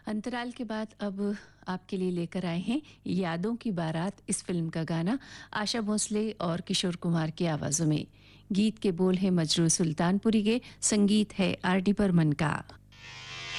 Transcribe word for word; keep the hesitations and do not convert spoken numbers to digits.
अंतराल के बाद अब आपके लिए लेकर आए हैं यादों की बारात इस फिल्म का गाना आशा भोसले और किशोर कुमार की आवाज़ों में। गीत के बोल है मजरू सुल्तानपुरी के, संगीत है आर डी बर्मन का।